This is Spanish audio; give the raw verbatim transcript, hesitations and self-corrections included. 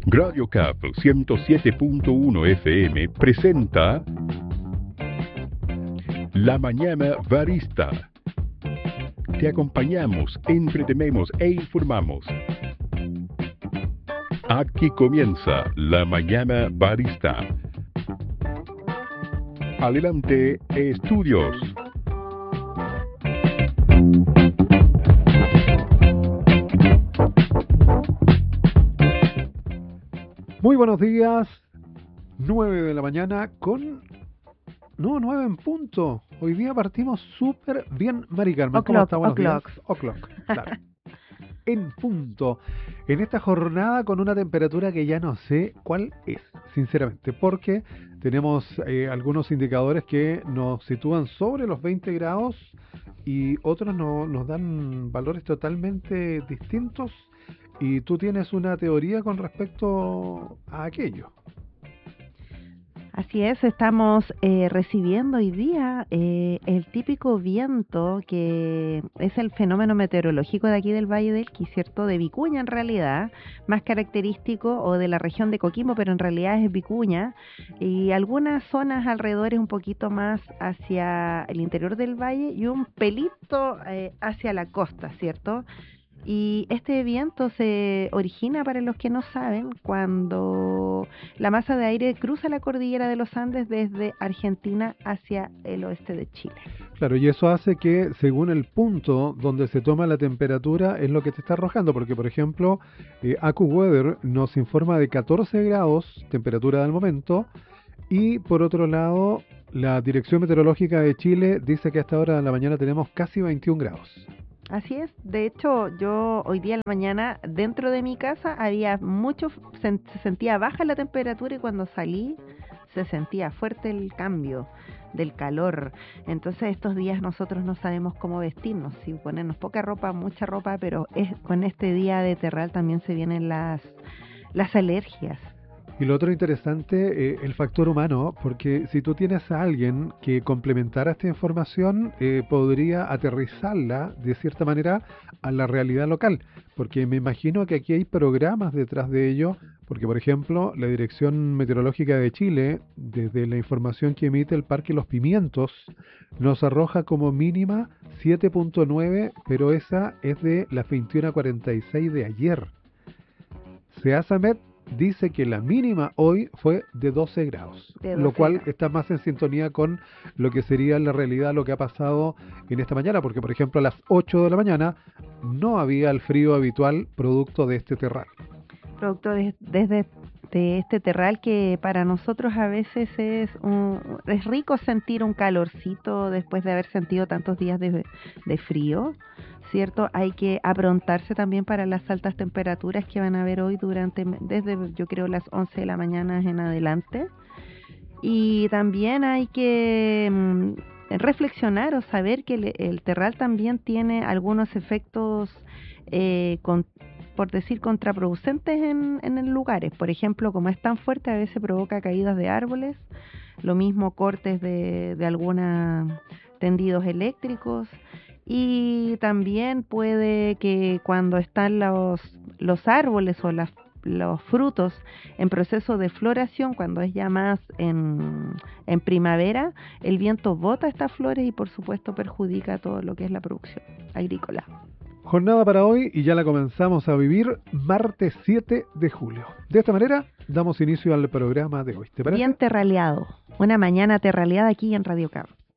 Radio Cap ciento siete punto uno F M presenta La Mañana Barista. Te acompañamos, entretenemos e informamos. Aquí comienza La Mañana Barista. Adelante, estudios. Muy buenos días, nueve de la mañana con... No, nueve en punto. Hoy día partimos súper bien, Mari Carmen. ¿Cómo está? Buenos días. O'clock, claro. En punto. En esta jornada con una temperatura que ya no sé cuál es, sinceramente, porque tenemos eh, algunos indicadores que nos sitúan sobre los veinte grados y otros no, nos dan valores totalmente distintos. Y tú tienes una teoría con respecto a aquello. Así es, estamos eh, recibiendo hoy día eh, el típico viento que es el fenómeno meteorológico de aquí del Valle del Elqui, ¿cierto? De Vicuña en realidad, más característico, o de la región de Coquimbo, pero en realidad es Vicuña, y algunas zonas alrededores un poquito más hacia el interior del valle y un pelito eh, hacia la costa, ¿cierto? Y este viento se origina, para los que no saben, cuando la masa de aire cruza la cordillera de los Andes desde Argentina hacia el oeste de Chile. Claro, y eso hace que según el punto donde se toma la temperatura es lo que te está arrojando, porque por ejemplo eh, AccuWeather nos informa de catorce grados, temperatura del momento, y por otro lado la Dirección Meteorológica de Chile dice que a esta hora de la mañana tenemos casi veintiún grados. Así es, de hecho yo hoy día en la mañana dentro de mi casa había mucho, se, se sentía baja la temperatura y cuando salí se sentía fuerte el cambio del calor. Entonces estos días nosotros no sabemos cómo vestirnos, si ponernos poca ropa, mucha ropa, pero es, con este día de terral también se vienen las, las alergias. Y lo otro interesante, eh, el factor humano, porque si tú tienes a alguien que complementara esta información, eh, podría aterrizarla de cierta manera a la realidad local, porque me imagino que aquí hay programas detrás de ello, porque por ejemplo la Dirección Meteorológica de Chile, desde la información que emite el Parque Los Pimientos, nos arroja como mínima siete punto nueve, pero esa es de las veintiuna a cuarenta y seis de ayer. Seasamet dice que la mínima hoy fue de doce grados, de doce lo cual grados. Está más en sintonía con lo que sería la realidad, lo que ha pasado en esta mañana, porque por ejemplo a las ocho de la mañana no había el frío habitual producto de este terral. Producto de, desde de este terral que para nosotros a veces es, un, es rico sentir un calorcito después de haber sentido tantos días de, de frío, ¿cierto? Hay que aprontarse también para las altas temperaturas que van a haber hoy durante, desde yo creo las once de la mañana en adelante. Y también hay que mmm, reflexionar o saber que el, el terral también tiene algunos efectos, eh, con, por decir, contraproducentes en, en lugares. Por ejemplo, como es tan fuerte, a veces provoca caídas de árboles, lo mismo cortes de, de algunos tendidos eléctricos. Y también puede que cuando están los, los árboles o las, los frutos en proceso de floración, cuando es ya más en, en primavera, el viento bota estas flores y por supuesto perjudica todo lo que es la producción agrícola. Jornada para hoy y ya la comenzamos a vivir martes siete de julio. De esta manera damos inicio al programa de hoy. ¿Te parece? Bien terraleado. Una mañana terraleada aquí en Radio Cap.